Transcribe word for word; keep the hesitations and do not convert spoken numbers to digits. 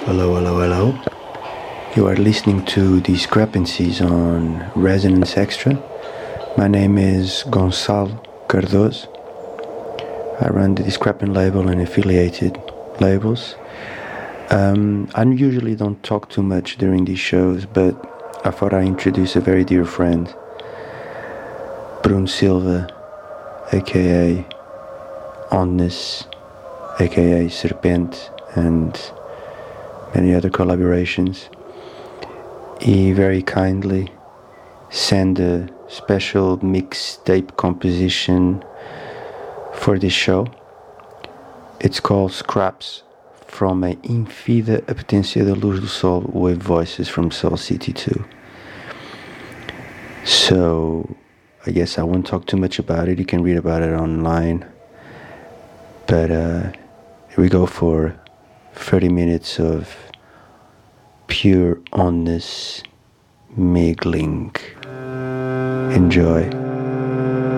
Hello, hello, hello. You are listening to Discrepancies on Resonance Extra. My name is Gonçalo Cardoso. I run the Discrepant label and affiliated labels. Um, I usually don't talk too much during these shows, but I thought I'd introduce a very dear friend, Bruno Silva, aka Onnes, aka Serpente, and many other collaborations. He very kindly sent a special mixtape composition for this show. It's called Scraps, from a Infida a Potência da Luz do Sol with voices from Soul City two. So I guess I won't talk too much about it. You can read about it online. But uh, here we go for thirty minutes of pure honest mingling. Enjoy.